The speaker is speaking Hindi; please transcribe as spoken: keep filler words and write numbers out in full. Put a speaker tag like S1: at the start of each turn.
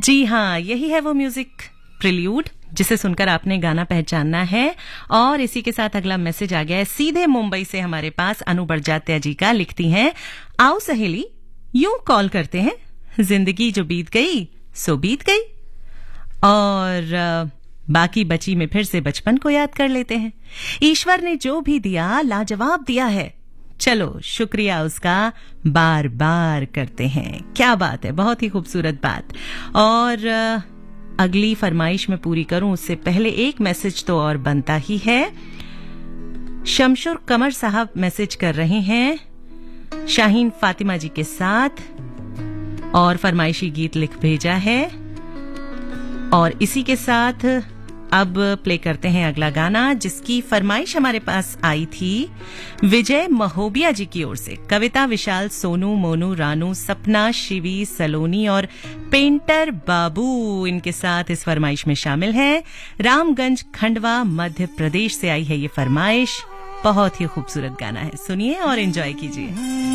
S1: जी हाँ, यही है वो म्यूजिक प्रिल्यूड जिसे सुनकर आपने गाना पहचानना है। और इसी के साथ अगला मैसेज आ गया है सीधे मुंबई से हमारे पास। अनु बड़जात्या जी का लिखती हैं, आओ सहेली यूं कॉल करते हैं, जिंदगी जो बीत गई सो बीत गई, और आ, बाकी बची में फिर से बचपन को याद कर लेते हैं। ईश्वर ने जो भी दिया लाजवाब दिया है, चलो शुक्रिया उसका बार बार करते हैं। क्या बात है, बहुत ही खूबसूरत बात। और आ, अगली फरमाइश में पूरी करूं उससे पहले एक मैसेज तो और बनता ही है। शमशुर कमर साहब मैसेज कर रहे हैं शाहीन फातिमा जी के साथ और फरमाइशी गीत लिख भेजा है। और इसी के साथ अब प्ले करते हैं अगला गाना जिसकी फरमाइश हमारे पास आई थी विजय महोबिया जी की ओर से। कविता विशाल, सोनू, मोनू, रानू, सपना, शिवी, सलोनी और पेंटर बाबू इनके साथ इस फरमाइश में शामिल हैं। रामगंज, खंडवा, मध्य प्रदेश से आई है ये फरमाइश। बहुत ही खूबसूरत गाना है, सुनिए और एंजॉय कीजिए।